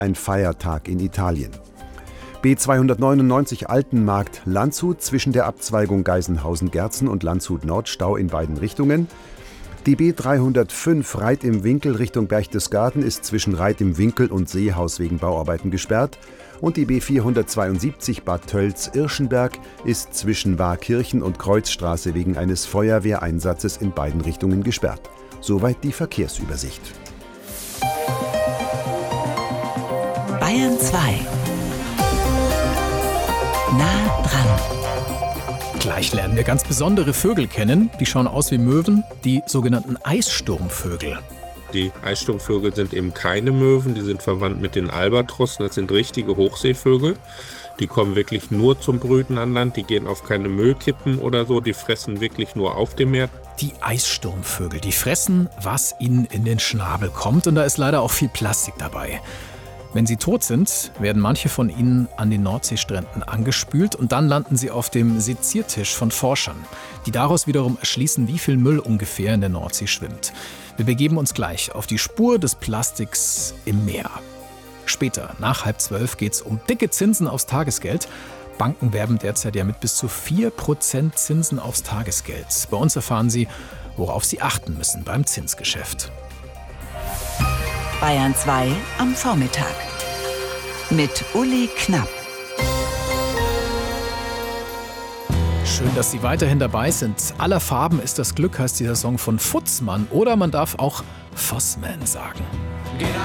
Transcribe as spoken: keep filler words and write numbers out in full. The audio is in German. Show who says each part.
Speaker 1: ein Feiertag in Italien. B zweihundertneunundneunzig Altenmarkt Landshut zwischen der Abzweigung Geisenhausen-Gerzen und Landshut Nord Stau in beiden Richtungen. Die B dreihundertfünf Reit im Winkel Richtung Berchtesgaden ist zwischen Reit im Winkel und Seehaus wegen Bauarbeiten gesperrt. Und die B vierhundertzweiundsiebzig Bad Tölz-Irschenberg ist zwischen Waakirchen und Kreuzstraße wegen eines Feuerwehreinsatzes in beiden Richtungen gesperrt. Soweit die Verkehrsübersicht.
Speaker 2: Bayern zwei. Nah dran.
Speaker 3: Gleich lernen wir ganz besondere Vögel kennen. Die schauen aus wie Möwen, die sogenannten Eissturmvögel.
Speaker 4: Die Eissturmvögel sind eben keine Möwen, die sind verwandt mit den Albatrossen. Das sind richtige Hochseevögel. Die kommen wirklich nur zum Brüten an Land, die gehen auf keine Müllkippen oder so, die fressen wirklich nur auf dem Meer.
Speaker 3: Die Eissturmvögel, die fressen, was ihnen in den Schnabel kommt, und da ist leider auch viel Plastik dabei. Wenn sie tot sind, werden manche von ihnen an den Nordseestränden angespült und dann landen sie auf dem Seziertisch von Forschern, die daraus wiederum erschließen, wie viel Müll ungefähr in der Nordsee schwimmt. Wir begeben uns gleich auf die Spur des Plastiks im Meer. Später, nach halb zwölf, geht es um dicke Zinsen aufs Tagesgeld. Banken werben derzeit ja mit bis zu vier Prozent Zinsen aufs Tagesgeld. Bei uns erfahren Sie, worauf Sie achten müssen beim Zinsgeschäft.
Speaker 2: Bayern zwei am Vormittag. Mit Uli Knapp.
Speaker 3: Schön, dass Sie weiterhin dabei sind. Aller Farben ist das Glück, heißt dieser Song von Futzmann. Oder man darf auch Vossman sagen.